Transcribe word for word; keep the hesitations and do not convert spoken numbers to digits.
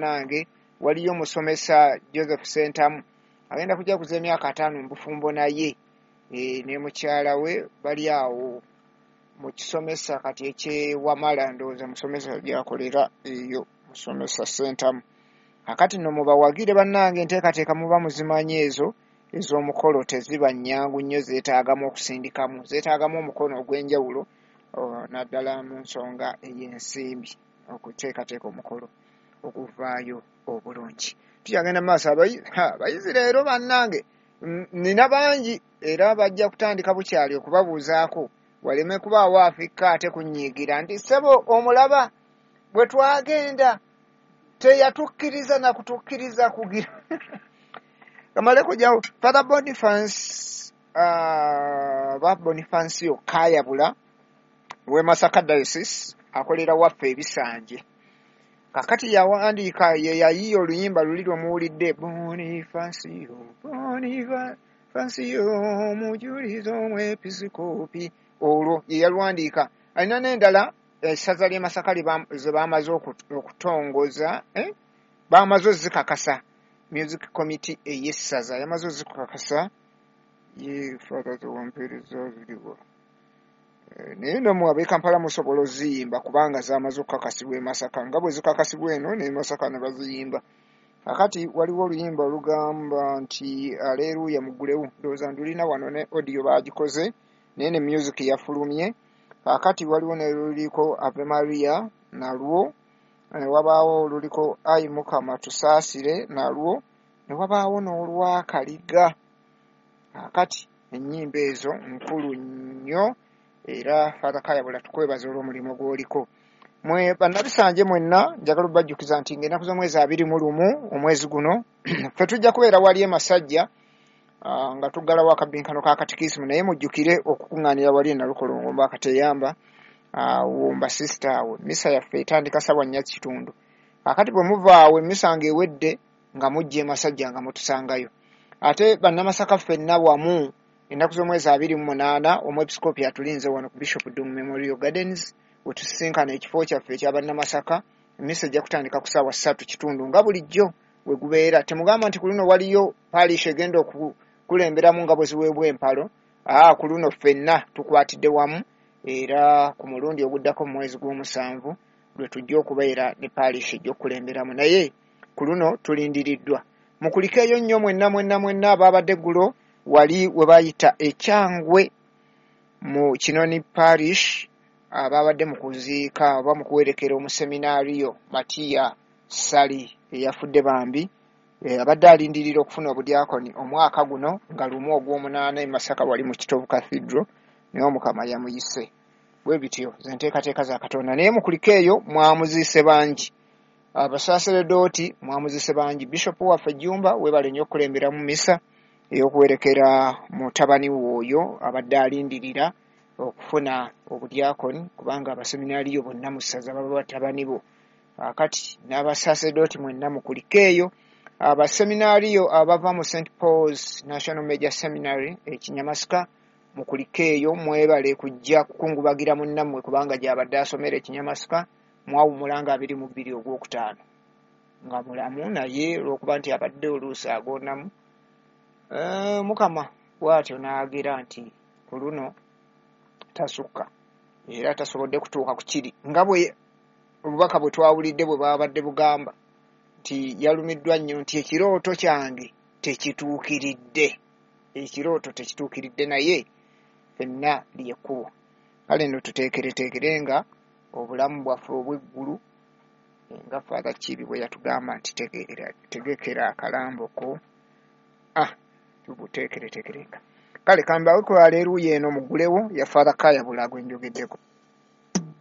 bannange waliyo omusomesa Joseph Sentamu agenda kujja kuza emyaka ataano mu bufumbo naye e, ne mukyala we bali awo mu kisomesa kati ekyewamala ndowooza musomesa gyakolera eyo musomesa Sentamu. Akati nno mubawagire bannange enteekateeka muba muzimanyi ezo ez'omukolo teziba nnyangu nnyo, zeetaagamu okusindikamu, zeetaagamu omukono ogw'enjawulo naddala mu nsonga ey'ensimbi okuteekateeka omukolo okuvaayo obulungi. Tuyagenda mu maaso abayizi leero bannange nina bangi era bajja kutandika bukyali okubabuuzaako waleme kubaawo afikka ate kunnyiigira nti ssebo omulaba bwe twagenda teyatukkiriza na kutukkiriza kugira kamale kujyawo Father Boniface uh, ba Bonifacio Kayabula we Masaka Diocese akolera waffe ebisanje kakati yawandiika ye yayiyo oluyimba luli lwomuwulidde Bonifacio Bonifacio mujulizo omwepisikoopi olwo ye yalwandiika. Alina n'endala essaza ly'e Masaka ze baamaze okutongoza eh? baamaze ozikakasa music committee ey'essaza yamaze ozikakasa ye Father zowampeereza ziriwo naye nno mu ab'e Kampala musobola oziyimba kubanga zaamaze okukakasibwa e Masaka nga bwe zikakasibwa eno ne Masaka ne baziyimba. Kakati waliwo oluyimba olugamba nti aleluya muggulewo ndowooza ndulina wano ne audio baagikoze naye ne music yafulumye. Kakati waliwo ne luliko Ave Maria nalwo ne wabaawo oluliko ayi Mukama tusaasire nalwo ne wabaawo n'olwakaliga. Kakati ennyimba ezo nkulu nnyo era Father Kayabula tukwebaza olw'omulimu gw'oliko. Mwe bannabisanje mwenna njagala obajjukiza nti ng'ennaku z'omwezi abiri mu lumu omwezi guno ffe tujja kubeera wali e Masajja uh, nga tuggalawo akabinkano ka katikisimu naye mujjukire okukuŋŋaanira wali e Nalukolongo Mbakateyamba uh, wumba sister awe misa yaffe etandika ssaawa nnya kitundu. Akati bwe muvaawo emmisa ng'ewedde nga mujja e Masajja nga mutusangayo. Ate bannamasaka ffenna wamu ennaku z'omwezi abiri mu munaana omwepisikoopi atulinze wano ku Bishop Dung Memorial Gardens we tusisinkana ekifo kyaffe ekya bannamasaka. Emmisa ejja kutandika ku ssaawa ssatu kitundu nga bulijjo we gubeera. Temugamba nti ku luno waliyo paalish egenda okukulemberamu nga bwe ziweebwa empalo. Aa ku luno ffenna tukwatidde wamu era ku mulundi oguddako mu mwezi gw'omusanvu lwe tujja okubeera ne paalish ejja okukulemberamu naye ku luno tulindiriddwa. Mukulikeeyo nnyo mwenna mwenna mwenna abaabadde eggulo wali we bayita ekyangwe mu Kinoni Parish abaabadde mu kuziika oba mu kuwerekera omuseminaariyo Matiya Sali eyafudde bambi e, abadde alindirira okufuna obudyakoni omwaka guno nga lumu ogw'omunaana e Masaka wali mu Kitovu Cathedral naye Omukama yamuyise. Bwe bityo ze nteekateeka za Katonda naye mukulikeeyo mwamuziise bangi. Abasaaseredooti mwamuziise bangi. Bishop waffe Jumba weebale nnyo okukulembera mu misa ey'okuwerekera mutabani w'oyo abadde alindirira okufuna obudyakoni kubanga abaseminaariyo bonna mu ssaza baba batabani bo. Akati n'abasaaseredooti mwenna mukulikeeyo. Abaseminaariyo abava mu Saint Paul's National Major Seminary ekinyamasika mukulikeeyo mwebale kujja kukungubagira munnammwe kubanga gy'abadde asomera ekinyamasika mwawumulanga abiri mu bbiri ogwokutaano nga mulamu naye olw'okuba nti abadde oluusi agondamu. Uh, Mukama bw'atyo n'agira nti ku luno tasukka era tasobodde kutuuka ku kiri nga bwe obubaka bwe twawulidde bwe baabadde bugamba nti yalumiddwa nnyo nti ekirooto kyange tekituukiridde. Ekirooto tekituukiridde naye ffenna lyekkubo. Kale nno tuteekereteekere nga obulamu bwaffe obw'eggulu nga Father Kibi bwe yatugamba nti tegekera akalambo ko ah tubuteekereteekerenga. Kale kambaweko aleeruya eno muggulewo ya Father Kayabula gwe njogeddeko.